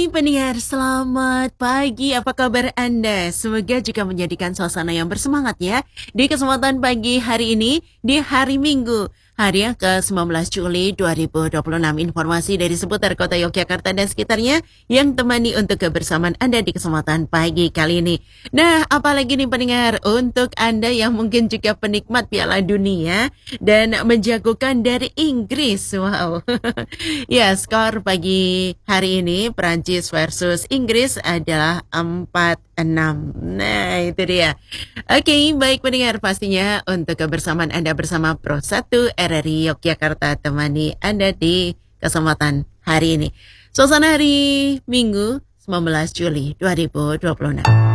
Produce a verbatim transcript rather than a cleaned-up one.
pendengar, selamat pagi. Apa kabar Anda? Semoga juga menjadikan suasana yang bersemangat ya. Di kesempatan pagi hari ini, di hari Minggu, hari yang ke sembilan belas Juli dua ribu dua puluh enam. Informasi dari seputar kota Yogyakarta dan sekitarnya yang temani untuk kebersamaan Anda di kesempatan pagi kali ini. Nah, apalagi nih pendengar, untuk Anda yang mungkin juga penikmat Piala Dunia dan menjagokan dari Inggris. Wow. Ya, skor pagi hari ini Prancis versus Inggris adalah empat enam. Nah, itu dia. Oke, baik pendengar, pastinya untuk kebersamaan Anda bersama Pro satu R R I Yogyakarta temani Anda di kesempatan hari ini. Suasana hari Minggu sembilan belas Juli dua ribu dua puluh enam.